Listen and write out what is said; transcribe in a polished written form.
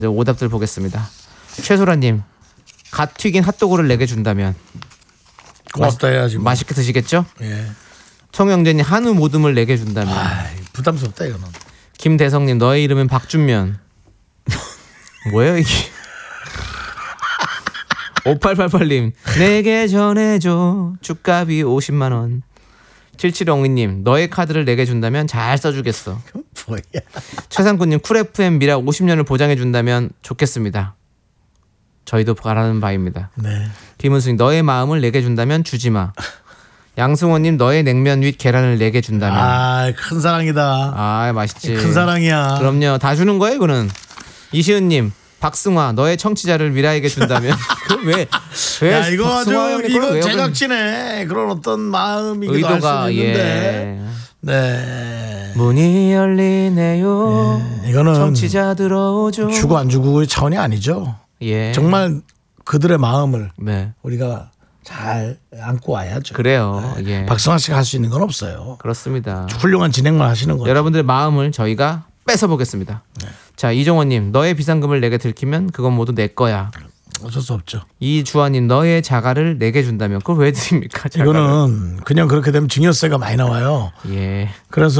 이제 오답들 보겠습니다. 최소라님, 갓 튀긴 핫도그를 내게 준다면 고맙다 해야지. 뭐. 맛있게 드시겠죠? 예. 청영재님, 한우 모듬을 내게 준다면. 부담스럽다 이거는. 김대성님, 너의 이름은 박준면. 뭐예요 이게? 5888님, 내게 전해줘 주가비 50만원. 7702님, 너의 카드를 내게 준다면 잘 써주겠어. 뭐야? 최상구님, 쿨 FM 미라 50년을 보장해준다면 좋겠습니다. 저희도 바라는 바입니다. 네. 김은수님, 너의 마음을 내게 준다면 주지마. 양승원님, 너의 냉면 윗 계란을 내게 준다면. 큰 사랑이다. 맛있지. 큰 사랑이야. 그럼요, 다 주는 거예요 이거는. 이시은님, 박승화, 너의 청취자를 미라에게 준다면. 왜 야, 이거 아주 이거 왜 제작진의 그런 어떤 마음이기도 할 의도가 수 있는데. 예. 네. 문이 열리네요. 이거는 청취자 들어오죠. 주고 안 주고의 차원이 아니죠. 예. 정말 그들의 마음을 네. 우리가 잘 안고 와야죠. 그래요. 예. 박성환 씨가 할 수 있는 건 없어요. 그렇습니다. 훌륭한 진행만 하시는 거죠. 여러분들의 마음을 저희가 뺏어 보겠습니다. 네. 자, 이종원님, 너의 비상금을 내게 들키면 그건 모두 내 거야. 어쩔 수 없죠. 이주환님, 너의 자가를 내게 준다면 그걸 왜 드립니까? 자가를? 이거는 그냥 그렇게 되면 증여세가 많이 나와요. 예. 그래서